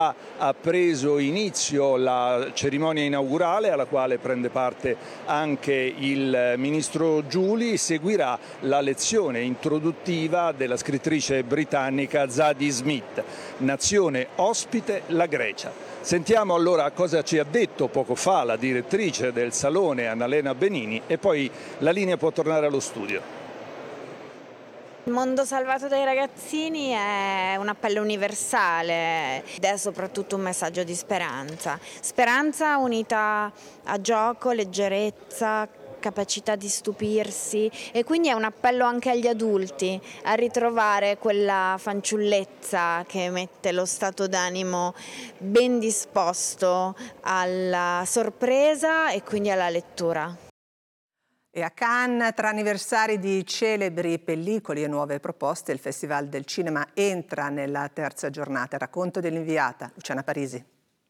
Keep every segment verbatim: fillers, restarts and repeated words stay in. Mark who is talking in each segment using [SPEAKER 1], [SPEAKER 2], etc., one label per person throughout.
[SPEAKER 1] Ha preso inizio la cerimonia inaugurale alla quale prende parte anche il ministro Giuli. Seguirà la lezione introduttiva della scrittrice britannica Zadie Smith, nazione ospite la Grecia. Sentiamo allora cosa ci ha detto poco fa la direttrice del Salone, Annalena Benini, e poi la linea può tornare allo studio.
[SPEAKER 2] Il mondo salvato dai ragazzini è un appello universale ed è soprattutto un messaggio di speranza. Speranza unita a gioco, leggerezza, capacità di stupirsi, e quindi è un appello anche agli adulti a ritrovare quella fanciullezza che mette lo stato d'animo ben disposto alla sorpresa e quindi alla lettura.
[SPEAKER 3] E a Cannes, tra anniversari di celebri pellicole e nuove proposte, il Festival del Cinema entra nella terza giornata. Racconto dell'inviata Luciana Parisi.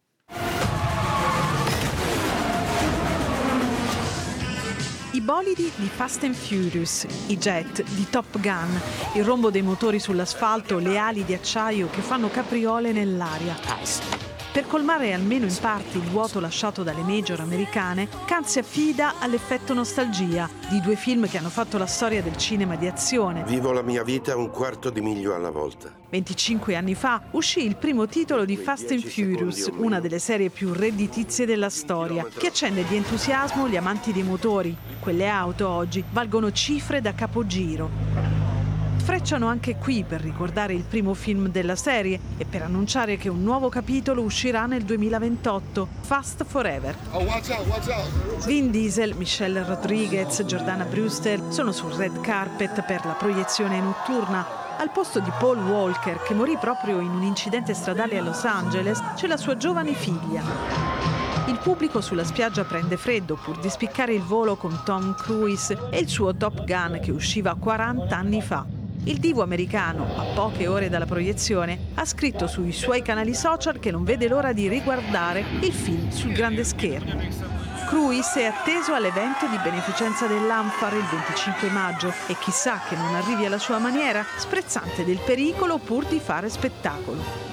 [SPEAKER 4] I bolidi di Fast and Furious, i jet di Top Gun, il rombo dei motori sull'asfalto, le ali di acciaio che fanno capriole nell'aria. Per colmare almeno in parte il vuoto lasciato dalle major americane, Cannes si affida all'effetto nostalgia di due film che hanno fatto la storia del cinema di azione.
[SPEAKER 5] Vivo la mia vita un quarto di miglio alla volta.
[SPEAKER 4] venticinque anni fa uscì il primo titolo di Fast and Furious, una delle serie più redditizie della storia, che accende di entusiasmo gli amanti dei motori. Quelle auto oggi valgono cifre da capogiro. Frecciano anche qui per ricordare il primo film della serie e per annunciare che un nuovo capitolo uscirà nel duemilaventotto, Fast Forever. Oh, watch out, watch out. Vin Diesel, Michelle Rodriguez, Jordana Brewster sono sul red carpet per la proiezione notturna. Al posto di Paul Walker, che morì proprio in un incidente stradale a Los Angeles, c'è la sua giovane figlia. Il pubblico sulla spiaggia prende freddo pur di spiccare il volo con Tom Cruise e il suo Top Gun che usciva quaranta anni fa. Il divo americano, a poche ore dalla proiezione, ha scritto sui suoi canali social che non vede l'ora di riguardare il film sul grande schermo. Cruise è atteso all'evento di beneficenza dell'Anfar il venticinque maggio e chissà che non arrivi alla sua maniera, sprezzante del pericolo pur di fare spettacolo.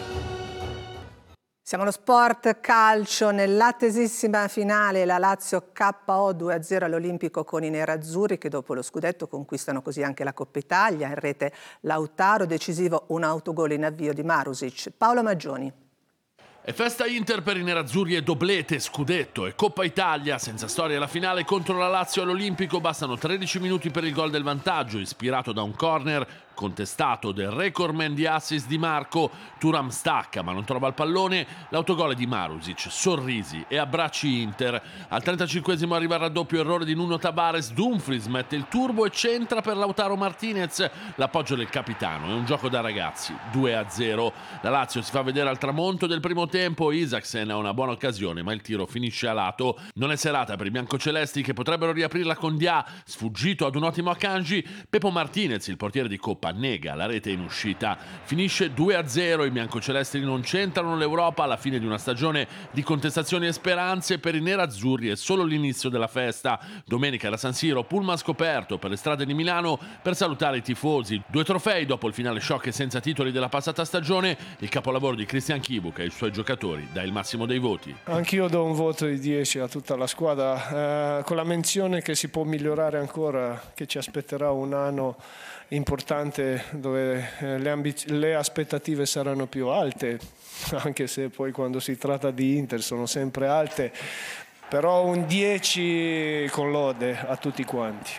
[SPEAKER 3] Siamo allo sport calcio, nell'attesissima finale la Lazio K O due a zero all'Olimpico con i nerazzurri che dopo lo scudetto conquistano così anche la Coppa Italia. In rete Lautaro, decisivo un autogol in avvio di Marusic. Paolo Maggioni.
[SPEAKER 6] E festa Inter per i nerazzurri e doblete, scudetto e Coppa Italia. Senza storia alla finale contro la Lazio all'Olimpico, bastano tredici minuti per il gol del vantaggio, ispirato da un corner contestato del recordman di assist di Marco. Thuram stacca ma non trova il pallone, l'autogol è di Marusic, sorrisi e abbracci Inter. Al trentacinquesimo arriva il raddoppio, errore di Nuno Tavares, Dumfries mette il turbo e centra per Lautaro Martinez, l'appoggio del capitano, è un gioco da ragazzi, due a zero. La Lazio si fa vedere al tramonto del primo tempo, Isaksen ha una buona occasione ma il tiro finisce a lato. Non è serata per i biancocelesti che potrebbero riaprirla con Dia, sfuggito ad un ottimo Akanji. Pepo Martinez, il portiere di Coppa, nega la rete in uscita. Finisce due a zero, i biancocelesti non centrano l'Europa alla fine di una stagione di contestazioni e speranze. Per i nerazzurri è solo l'inizio della festa. Domenica da San Siro, pullman scoperto per le strade di Milano per salutare i tifosi. Due trofei dopo il finale sciocco e senza titoli della passata stagione. Il capolavoro di Christian Chibuca e i suoi giocatori dà il massimo dei voti.
[SPEAKER 7] Anch'io do un voto di dieci a tutta la squadra, eh, con la menzione che si può migliorare ancora, che ci aspetterà un anno importante dove eh, le, ambiz- le aspettative saranno più alte, anche se poi quando si tratta di Inter sono sempre alte, però un dieci con lode a tutti quanti.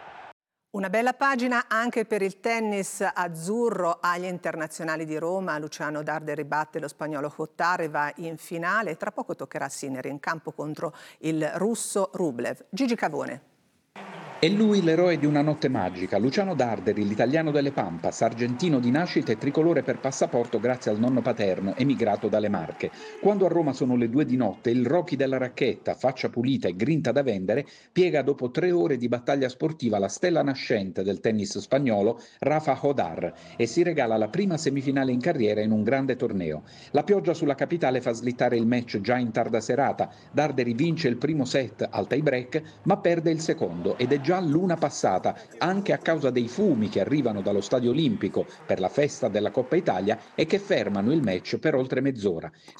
[SPEAKER 3] Una bella pagina anche per il tennis azzurro agli internazionali di Roma. Luciano Darderi batte lo spagnolo Hottare, va in finale. Tra poco toccherà a Sinner in campo contro il russo Rublev. Gigi Cavone.
[SPEAKER 8] È lui l'eroe di una notte magica, Luciano Darderi, l'italiano delle Pampas, argentino di nascita e tricolore per passaporto grazie al nonno paterno, emigrato dalle Marche. Quando a Roma sono le due di notte, il Rocky della racchetta, faccia pulita e grinta da vendere, piega dopo tre ore di battaglia sportiva la stella nascente del tennis spagnolo, Rafa Hodar, e si regala la prima semifinale in carriera in un grande torneo. La pioggia sulla capitale fa slittare il match già in tarda serata. Darderi vince il primo set al tie break, ma perde il secondo ed è già l'una passata, anche a causa dei fumi che arrivano dallo Stadio Olimpico per la festa della Coppa Italia e che fermano il match per oltre mezz'ora.